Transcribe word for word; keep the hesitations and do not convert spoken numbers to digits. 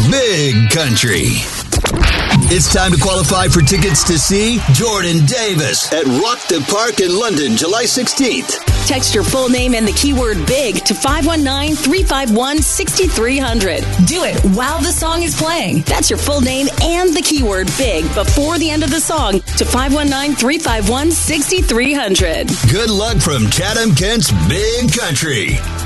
Big Country. It's time to qualify for tickets to see Jordan Davis at Rock the Park in London, July sixteenth. Text your full name and the keyword BIG to five one nine, three five one, six three zero zero. Do it while the song is playing. That's your full name and the keyword BIG before the end of the song to five one nine, three five one, six three zero zero. Good luck from Chatham-Kent's Big Country.